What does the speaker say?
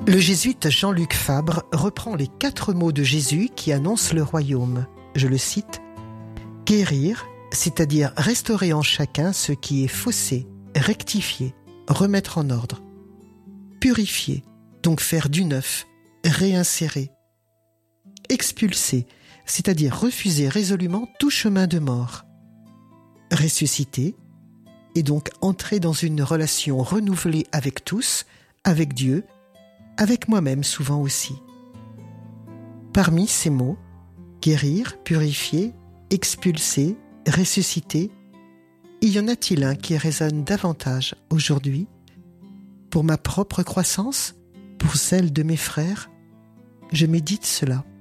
Le jésuite Jean-Luc Fabre reprend les 4 mots de Jésus qui annoncent le royaume. Je le cite, « Guérir, c'est-à-dire restaurer en chacun ce qui est faussé, rectifier, remettre en ordre. Purifier, donc faire du neuf, réinsérer. Expulser, c'est-à-dire refuser résolument tout chemin de mort. Ressusciter, et donc entrer dans une relation renouvelée avec tous, avec Dieu, avec moi-même souvent aussi. Parmi ces mots, guérir, purifier, expulser, ressusciter, y en a-t-il un qui résonne davantage aujourd'hui, pour ma propre croissance, pour celle de mes frères? Je médite cela.